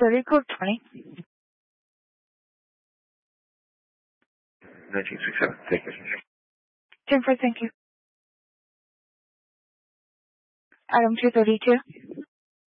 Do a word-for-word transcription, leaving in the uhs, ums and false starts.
area code twenty. nineteen sixty-seven. Thank you. ten four, thank you. Item two thirty-two.